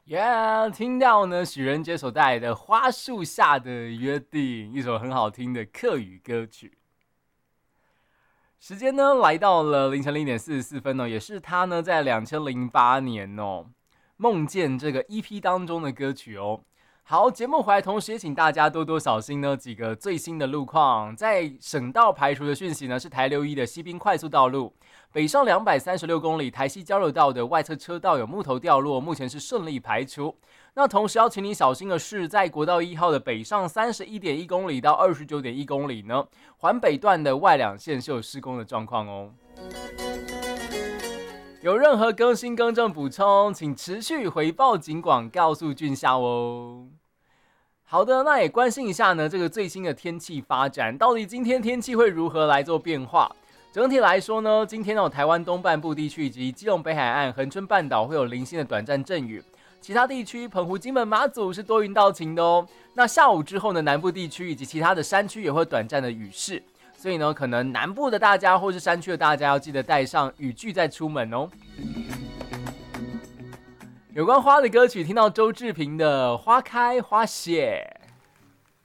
听到呢许仁杰所带来的《花树下的约定》，一首很好听的客语歌曲。时间呢来到了凌晨0:44哦，也是他呢在2008年梦见这个 EP 当中的歌曲哦。好，节目回来，同时也请大家多多小心呢几个最新的路况。在省道排除的讯息呢，是台6E的西滨快速道路北上236公里，台西交流道的外侧车道有木头掉落，目前是顺利排除。那同时要请你小心的是，在国道1号的北上31.1公里到29.1公里呢，环北段的外两线是有施工的状况哦。有任何更新更正补充，请持续回报警广告诉俊孝哦。好的，那也关心一下呢，这个最新的天气发展，到底今天天气会如何来做变化？整体来说呢，今天台湾东半部地区以及基隆北海岸、恒春半岛会有零星的短暂阵雨，其他地区澎湖、金门、马祖是多云到晴的哦。那下午之后呢，南部地区以及其他的山区也会有短暂的雨势。所以呢，可能南部的大家或是山区的大家要记得带上雨具再出门哦。有关花的歌曲，听到周志平的《花开花谢》。